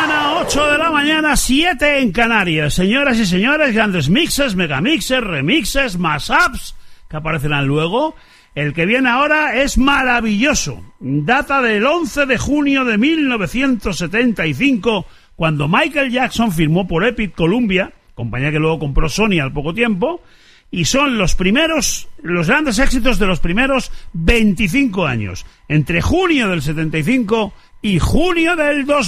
8 de la mañana, 7 en Canarias. Señoras y señores, grandes mixes, megamixes, remixes, mashups que aparecerán luego. El que viene ahora es maravilloso. Data del 11 de junio de 1975, cuando Michael Jackson firmó por Epic Columbia, compañía que luego compró Sony al poco tiempo, y son los grandes éxitos de los primeros 25 años, entre junio del 75 y junio del 2000.